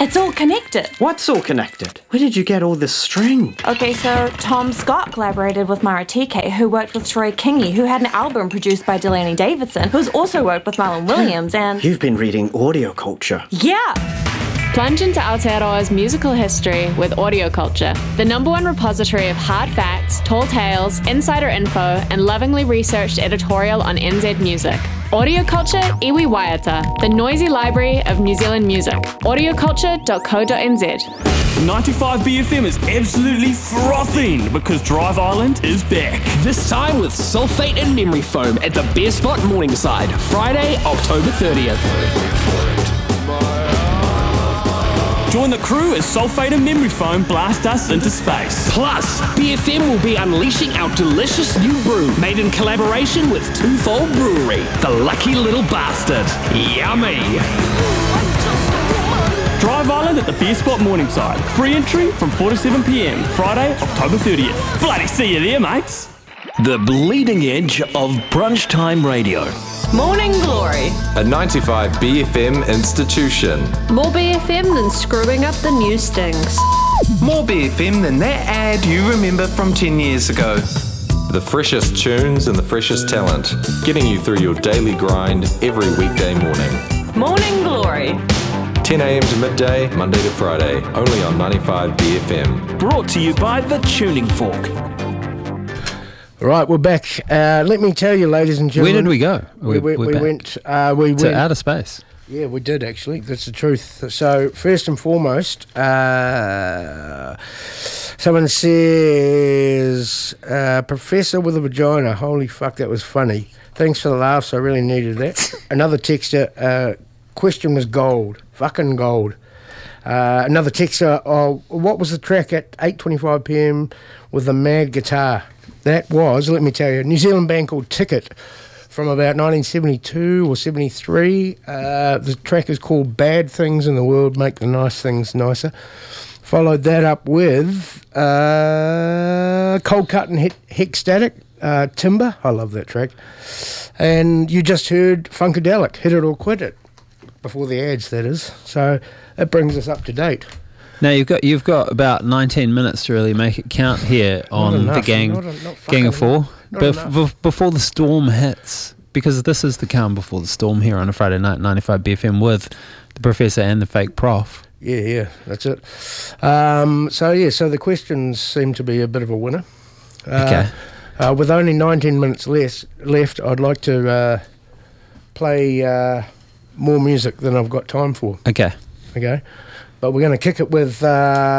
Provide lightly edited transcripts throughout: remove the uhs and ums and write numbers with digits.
It's all connected. What's all connected? Where did you get all this string? Okay, so Tom Scott collaborated with Mara TK, who worked with Troy Kingi, who had an album produced by Delaney Davidson, who's also worked with Marlon Williams, and... You've been reading Audio Culture. Yeah! Plunge into Aotearoa's musical history with Audio Culture, the #1 repository of hard facts, tall tales, insider info, and lovingly researched editorial on NZ music. Audio Culture Iwi Waiata, the noisy library of New Zealand music. audioculture.co.nz. 95BFM is absolutely frothing because Drive Island is back. This time with Sulphate and Memory Foam at the Bear Spot Morningside, Friday, October 30th. Join the crew as Sulphate and Memory Foam blast us into space. Plus, BFM will be unleashing our delicious new brew made in collaboration with Twofold Brewery, the Lucky Little Bastard. Yummy! Drive Island at the Bear Spot Morningside. Free entry from 4 to 7 p.m, Friday, October 30th. Bloody see you there, mates. The bleeding edge of brunch time radio. Morning Glory. A 95BFM institution. More BFM than screwing up the news stings. More BFM than that ad you remember from 10 years ago. The freshest tunes and the freshest talent, getting you through your daily grind every weekday morning. Morning Glory. 10 a.m. to midday, Monday to Friday, only on 95BFM. Brought to you by The Tuning Fork. Right, we're back. Let me tell you, ladies and gentlemen. Where did we go? We went to outer space. Yeah, we did actually. That's the truth. So first and foremost, someone says, "Professor with a vagina." Holy fuck, that was funny. Thanks for the laughs. I really needed that. Another texter. Question was gold. Fucking gold. Another texter. Oh, what was the track at 8:25 p.m. with the mad guitar? That was, let me tell you, a New Zealand band called Ticket from about 1972 or 73. The track is called Bad Things in the World Make the Nice Things Nicer. Followed that up with Cold Cut and Hexstatic, Timber. I love that track. And you just heard Funkadelic, Hit It or Quit It, before the ads, that is. So that brings us up to date. Now you've got about 19 minutes to really make it count here on the Gang of Four. Before the storm hits, because this is the calm before the storm here on a Friday night, 95BFM with the Professor and the Fake Prof. Yeah, that's it. So the questions seem to be a bit of a winner. Okay. With only 19 minutes left, I'd like to play more music than I've got time for. Okay. But we're going to kick it with, how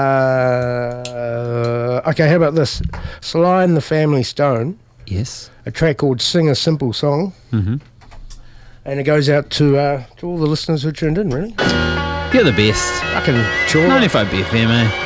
about this? Sly and the Family Stone. Yes. A track called Sing a Simple Song. Mm-hmm. And it goes out to all the listeners who tuned in, really. You're the best. Fucking sure. 95BFM, eh?